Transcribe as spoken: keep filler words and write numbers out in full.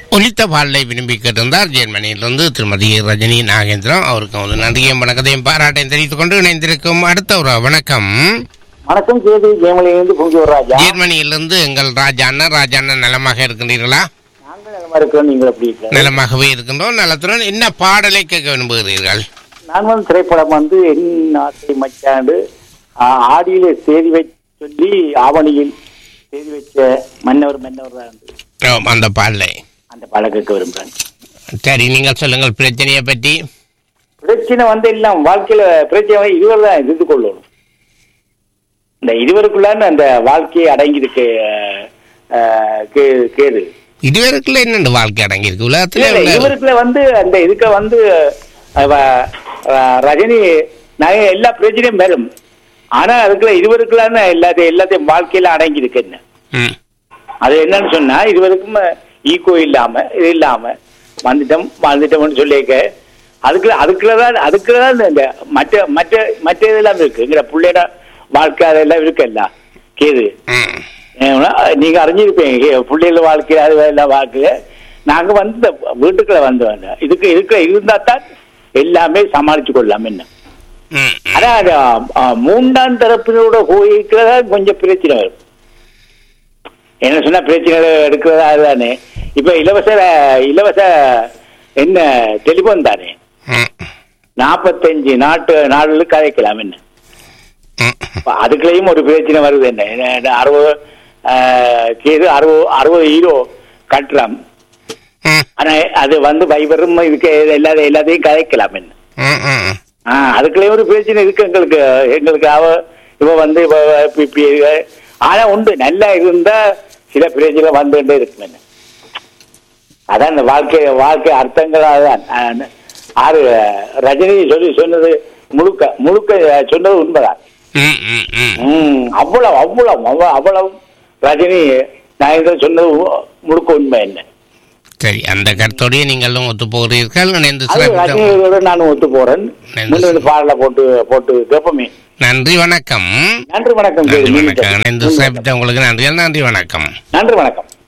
ஒலித்த பாடலை விரும்பி கேட்டிருந்தார் ஜெர்மனியிலிருந்து திருமதி ரஜினி நாகேந்திரம். அவருக்கு ஒரு நன்றியும் வணக்கத்தையும் பாராட்டையும் தெரிவித்துக் கொண்டு இணைந்திருக்கும் அடுத்த ஒரு வணக்கம். வணக்கம் கேது ஜெர்மனியிலிருந்து பொங்கியூர் ராஜா. ஜெர்மனியிலிருந்து எங்கள் ராஜா அண்ணன் ராஜா அண்ணன் நலமாக இருக்கின்றீர்களா? நாங்கள் நலமா இருக்கிறோம். நீங்கள் எப்படி இருக்கிறீர்கள்? நலமாகவே இருக்கின்றோம். நலத்துடன் என்ன பாடலை கேட்க விரும்புகிறீர்கள்? நான் வந்து திரைப்படம் வந்து என் ஆசை மச்சாண்டு ஆடியில செய்தி வச்சு சொல்லி ஆவணியில் செய்தி வச்ச மன்னவர் மன்னவர் தான் அந்த பாடலை அந்த பாடலை கேட்க விரும்புகிறேன். சரி, நீங்கள் சொல்லுங்கள் பிரச்சனையை பற்றி. பிரச்சனை வந்து எல்லாம் வாழ்க்கையில பிரச்சனை இருவர் தான் எதிர்த்து கொள்ளணும். இந்த இருவருக்குள்ளான அந்த வாழ்க்கையை அடங்கியிருக்கு கேது. இதுவரைக்குள்ள என்ன வாழ்க்கை அடங்கியிருக்கு உலகத்துல? இருவருக்குள்ள வந்து அந்த இதுக்கு வந்து ரஜினி நிறைய எல்லா பிரச்சனையும் வரும். ஆனா அதுக்குள்ள இருவருக்குள்ளான எல்லாத்தையும் எல்லாத்தையும் வாழ்க்கையில அடங்கி இருக்கு. என்ன அது என்னன்னு சொன்னா இருவருக்கும் ஈகோ இல்லாம இது இல்லாம வந்துட்டோம் வாழ்ந்துட்டோம்னு சொல்லியிருக்க. அதுக்குள்ள அதுக்குள்ளதான் அதுக்குள்ளதான் இந்த மற்ற மற்ற மற்ற இதெல்லாம் இருக்கு. எங்கிற பிள்ளையோட வாழ்க்கை அதெல்லாம் இருக்குல்ல கேது. நீங்க அறிஞ்சிருப்பீங்க பிள்ளைகள வாழ்க்கை அது எல்லாம் வாழ்க்கை. நாங்க வந்து வீட்டுக்குள்ள வந்தோம். இதுக்கு இதுக்குள்ள இருந்தா தான் எல்லாமே சமாளிச்சு கொள்ளலாம். என்ன ஆனா மூன்றாம் தரப்பினோட கோயிலுக்குள்ள கொஞ்சம் பிரச்சனை வரும். என்ன சொன்னா பிரச்சனை எடுக்கிறதா அதுதானே. இப்ப இலவச இலவச என்ன டெலிபோன் தானே நாப்பத்தஞ்சு நாட்டு நாடுல கதைக்கலாம். என்ன அதுக்குள்ளேயும் ஒரு பிரச்சனை வருது. என்ன அறுபது கேது அறுபது அறுபது ஹீரோ கட்டுறான். ஆனா அது வந்து வைபரும் இதுக்கு எல்லாத்தையும் எல்லாத்தையும் கதைக்கலாம். என்ன ஆஹ் அதுக்குள்ளேயும் ஒரு பிரச்சனை இருக்கு எங்களுக்கு. எங்களுக்கு அவ இவ வந்து ஆனா உண்டு நல்லா இருந்தா சில பிரச்சனை வந்துட்டே இருக்கும். என்ன அதான் இந்த வாழ்க்கை வாழ்க்கை அர்த்தங்களாதான். ஆறு ரஜினி சொல்லி சொன்னது முழுக்க முழுக்க சொன்னது உண்மைதான். உம் அவ்வளவு அவ்வளவு அவ்வளவு ரஜினி நாயகர் சொன்னது முழுக்க உண்மை. என்ன சரி, அந்த கருத்தோடய நீங்களும் ஒத்து போகிறீர்கள். நானும் ஒத்து போறேன். பாடல போட்டு போட்டு கேட்போமே. நன்றி வணக்கம். நன்றி வணக்கம். உங்களுக்கு நன்றி. நன்றி வணக்கம். நன்றி வணக்கம்.